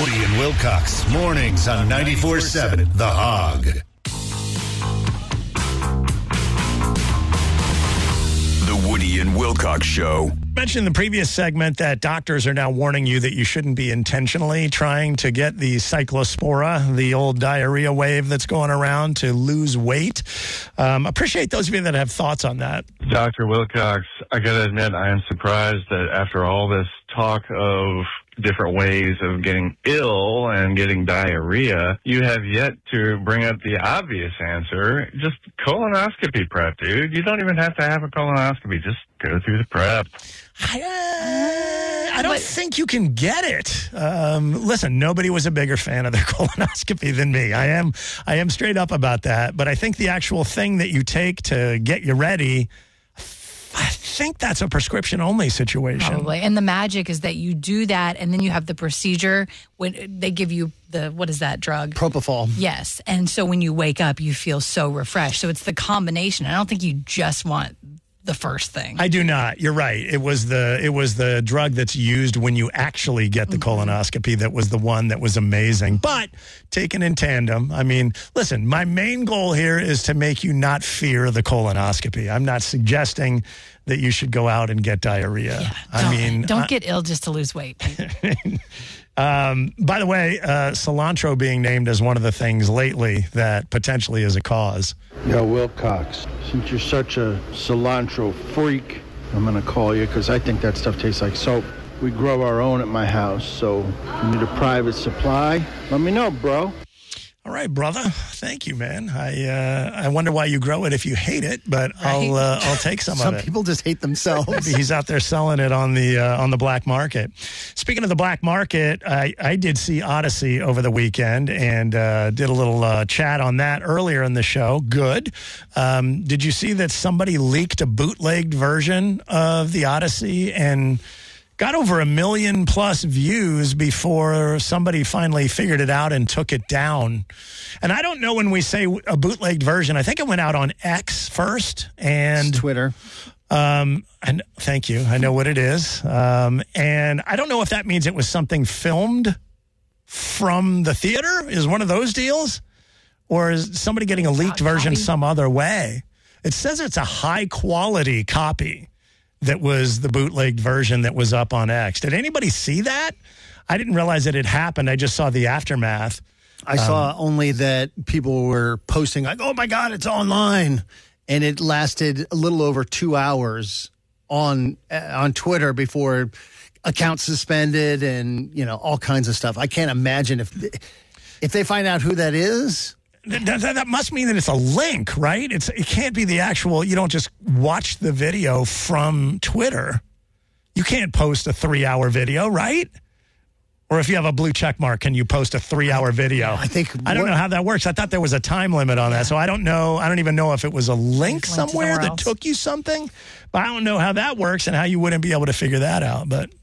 Woody and Wilcox, mornings on 94.7 The Hog. The Woody and Wilcox Show. I mentioned in the previous segment that doctors are now warning you that you shouldn't be intentionally trying to get the cyclospora, the old diarrhea wave that's going around, to lose weight. Appreciate those of you that have thoughts on that. Dr. Wilcox, I got to admit, I am surprised that after all this talk of different ways of getting ill and getting diarrhea, you have yet to bring up the obvious answer. Just colonoscopy prep, dude. You don't even have to have a colonoscopy. Just go through the prep. I don't think you can get it. Listen, nobody was a bigger fan of their colonoscopy than me. I am straight up about that. But I think the actual thing that you take to get you ready, I think that's a prescription-only situation. Probably. And the magic is that you do that, and then you have the procedure when they give you what is that drug? Propofol. Yes. And so when you wake up, you feel so refreshed. So it's the combination. I don't think you just want the first thing. I do not. You're right. It was the drug that's used when you actually get the colonoscopy that was the one that was amazing. But taken in tandem, I mean, listen, my main goal here is to make you not fear the colonoscopy. I'm not suggesting that you should go out and get diarrhea. Yeah, don't get ill just to lose weight. By the way, cilantro being named as one of the things lately that potentially is a cause. Yo, Wilcox, since you're such a cilantro freak, I'm going to call you because I think that stuff tastes like soap. We grow our own at my house, so if you need a private supply, let me know, bro. All right, brother. Thank you, man. I wonder why you grow it if you hate it, but Right. I'll take some of it. Some people just hate themselves. Maybe he's out there selling it on the black market. Speaking of the black market, I did see Odyssey over the weekend and did a little chat on that earlier in the show. Good. Did you see that somebody leaked a bootlegged version of the Odyssey and got over 1 million+ views before somebody finally figured it out and took it down? And I don't know when we say a bootlegged version. I think it went out on X first and It's Twitter. And thank you. I know what it is. And I don't know if that means it was something filmed from the theater. Is one of those deals, or is somebody getting a leaked version some other way? It says it's a high quality copy that was the bootlegged version that was up on X. Did anybody see that? I didn't realize it had happened. I just saw the aftermath. I saw only that people were posting like, oh my God, it's online. And it lasted a little over 2 hours on Twitter before accounts suspended and, all kinds of stuff. I can't imagine if they find out who that is. That must mean that it's a link, right? It can't be the actual, you don't just watch the video from Twitter. You can't post a 3-hour video, right? Or if you have a blue check mark, can you post a 3-hour video? I don't know how that works. I thought there was a time limit on that. So I don't know. I don't even know if it was a link somewhere that took you something. But I don't know how that works and how you wouldn't be able to figure that out. But